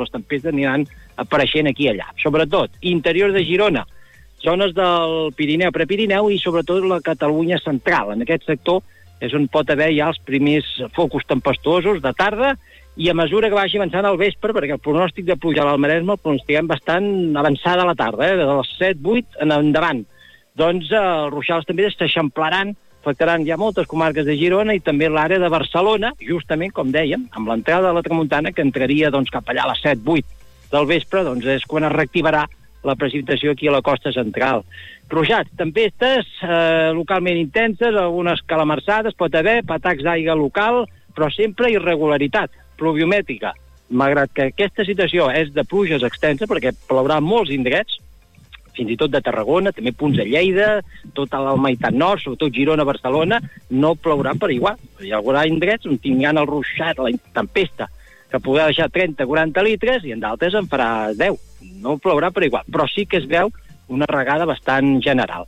les tempestes aniran apareixent aquí i allà. Sobretot, interior de Girona, zones del Pirineu, Prepirineu i sobretot la Catalunya central. En aquest sector és on pot haver ja els primers focus tempestuosos de tarda i a mesura que vagi avançant al vespre, perquè el pronòstic de pluja a l'Almaresme el pronostiquem bastant avançada a la tarda, de les 7-8 en endavant. Doncs els ruixals també s'eixamplaran, afectaran ja moltes comarques de Girona i també l'àrea de Barcelona, justament, com dèiem, amb l'entrada de la tramuntana, que entraria doncs, cap allà a les 7-8 del vespre, doncs és quan es reactivarà la precipitació aquí a la costa central. Ruixats, tempestes localment intenses, algunes calamarsades, pot haver, atacs d'aigua local, però sempre irregularitat pluviomètrica. Malgrat que aquesta situació és de pluges extensa, perquè plourà molts indrets, fins i tot de Tarragona, també punts de Lleida, tota la meitat nord, sobretot Girona, Barcelona, no plourà per igual. Hi haurà indrets on tindran el ruixat, la tempesta, que podrà deixar 30-40 litres i en d'altres en farà 10. No plourà per igual, però sí que es veu una regada bastant general.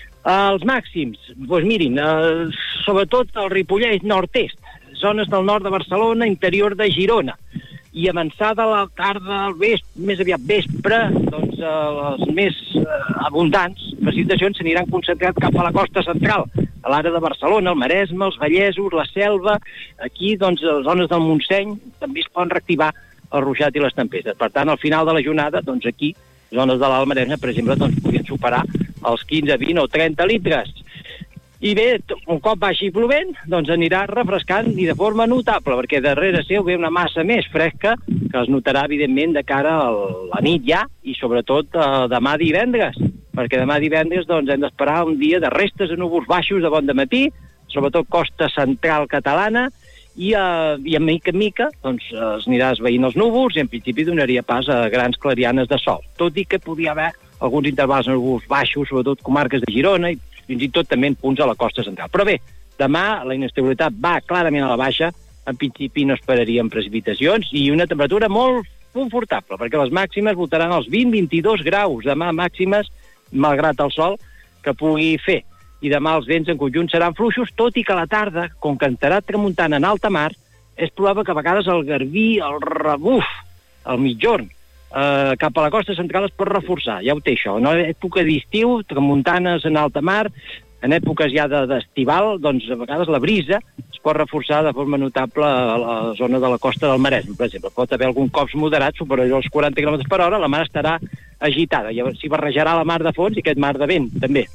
Els màxims, doncs mirin, sobretot el Ripollès nord-est, zones del nord de Barcelona, interior de Girona, i avançada a la tarda, més aviat vespre, doncs les més abundants precipitacions s'aniran concentrant cap a la costa central, a l'àrea de Barcelona, el Maresme, els Vallesos, la Selva. Aquí, doncs, les zones del Montseny també es poden reactivar el ruixat i les tempestes. Per tant, al final de la jornada, doncs aquí, zones de l'Alt Maresme, per exemple, doncs podrien superar els 15, 20 o 30 litres. I bé, un cop baixi plovent, doncs anirà refrescant i de forma notable, perquè darrere seu ve una massa més fresca que es notarà, evidentment, de cara a la nit ja i, sobretot, demà divendres, perquè demà divendres doncs, hem d'esperar un dia de restes de núvols baixos de bon dematí, sobretot costa central catalana, i a mica en mica doncs, es anirà esveint els núvols i en principi donaria pas a grans clarianes de sol, tot i que podia haver alguns intervals de núvols baixos, sobretot comarques de Girona i fins i tot també en punts a la costa central. Però bé, demà la inestabilitat va clarament a la baixa, en principi no esperaríem precipitacions i una temperatura molt confortable, perquè les màximes voltaran als 20-22 graus, demà màximes, malgrat el sol que pugui fer. I demà els vents en conjunt seran fluixos, tot i que a la tarda, com que entrarà tramuntant en alta mar, és probable que a vegades el garbí, el rebuf, el mitjorn, cap a la costa central es pot reforçar, ja ho té això. En època d'estiu, tramuntanes en alta mar, en èpoques ja d'estival, doncs a vegades la brisa es pot reforçar de forma notable a la zona de la costa del Maresme, per exemple. Pot haver algun cops moderat superior als 40 km per hora, la mar estarà agitada, llavors s'hi barrejarà la mar de fons i aquest mar de vent, també.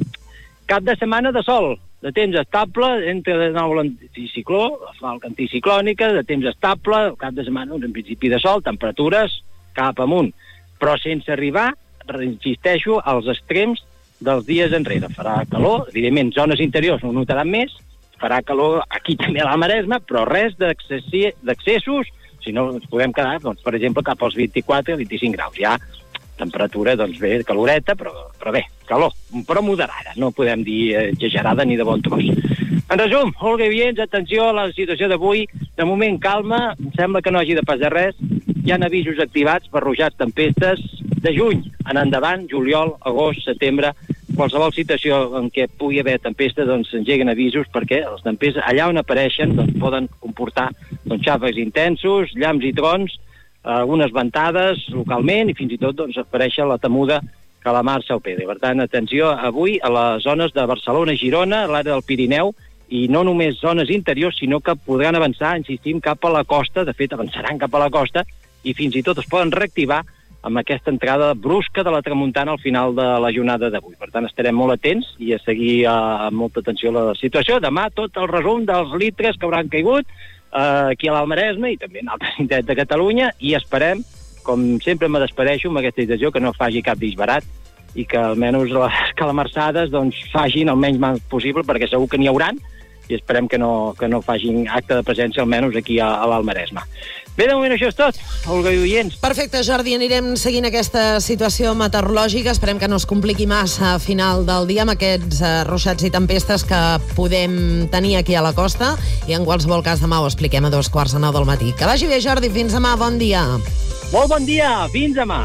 Cap de setmana de sol, de temps estable, entra de nou l'anticicló, la falca anticiclònica, de temps estable, cap de setmana, en principi de sol, temperatures cap amunt, però sense arribar, insisteixo, als extrems dels dies enrere. Farà calor, evidentment, zones interiors no ho notaran més, farà calor aquí també a la Maresme, però res d'excessos, si no ens podem quedar, doncs, per exemple, cap als 24-25 graus. Ja temperatura, doncs bé, caloreta, però bé, calor, però moderada, no podem dir exagerada ni de bon tros. En resum, Olga i Vients, atenció a la situació d'avui, de moment calma, em sembla que no hagi de passar res, hi ha avisos activats per ruixats, tempestes, de juny en endavant, juliol, agost, setembre, qualsevol situació en què pugui haver tempestes, doncs s'engeguen avisos perquè les tempestes allà on apareixen doncs, poden comportar doncs, xàfecs intensos, llamps i trons, algunes ventades localment i fins i tot doncs, apareix la temuda calamar Saupede. Per tant, atenció avui a les zones de Barcelona, Girona, a l'àrea del Pirineu, i no només zones interiors, sinó que podran avançar, insistim, cap a la costa, de fet avançaran cap a la costa, i fins i tot es poden reactivar amb aquesta entrada brusca de la tramuntana al final de la jornada d'avui. Per tant, estarem molt atents i a seguir amb molta atenció la situació. Demà tot el resum dels litres que hauran caigut aquí a l'Alt Maresme i també en altres indrets de Catalunya i esperem, com sempre me despedeixo amb aquesta situació, que no faci cap disbarat i que almenys les calamarsades doncs, facin el menys mal possible perquè segur que n'hi hauran i esperem que no facin acte de presència almenys aquí a l'Alt Maresme. Bé, de moment això és tot, Olga i oients. Perfecte, Jordi, anirem seguint aquesta situació meteorològica. Esperem que no es compliqui massa a final del dia amb aquests ruixats i tempestes que podem tenir aquí a la costa i en qualsevol cas demà ho expliquem a 8:45 del matí. Que vagi bé, Jordi, fins demà, bon dia. Molt bon dia, fins demà.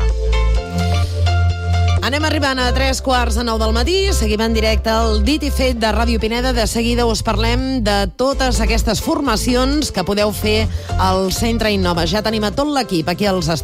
Anem arribant a 8:45 del matí, seguim en directe el Dit i Fet de Ràdio Pineda. De seguida us parlem de totes aquestes formacions que podeu fer al Centre Innova. Ja tenim a tot l'equip aquí als estudis.